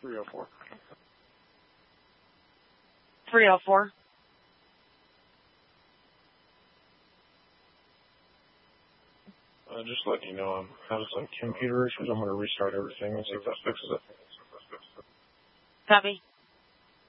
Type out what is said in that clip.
304. 304. Just letting you know, I'm having some computer issues. I'm going to restart everything and see if that fixes it. Copy.